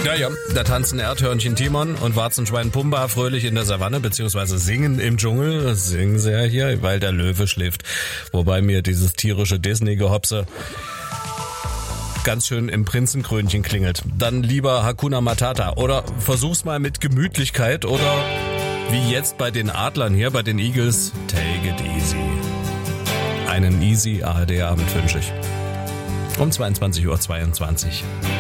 Ja, da tanzen Erdhörnchen Timon und Warzenschwein Pumba fröhlich in der Savanne, beziehungsweise singen im Dschungel. Das singen sie ja hier, weil der Löwe schläft. Wobei mir dieses tierische Disney-Gehopse ganz schön im Prinzenkrönchen klingelt. Dann lieber Hakuna Matata oder versuch's mal mit Gemütlichkeit oder wie jetzt bei den Adlern hier, bei den Eagles, take it easy. Einen easy ARD-Abend wünsche ich. Um 22:22 Uhr.